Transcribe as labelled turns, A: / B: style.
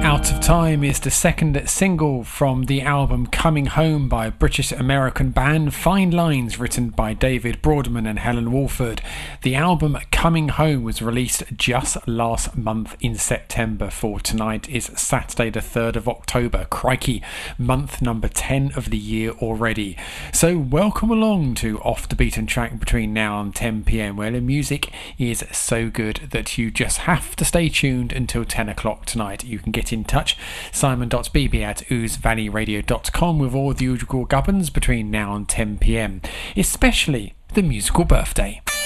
A: Out of Time is the second single from the album Coming Home by British-American band Fine Lines, written by David Broadman and Helen Walford. The album Coming Home was released just last month in September. For tonight is Saturday the 3rd of October. Crikey, month number 10 of the year already. So welcome along to Off the Beaten Track between now and 10 p.m, where the music is so good that you just have to stay tuned until 10 o'clock tonight. You can get in touch, simon.bb@oozevalleyradio.com, with all the usual gubbins between now and 10 p.m, especially the musical birthday.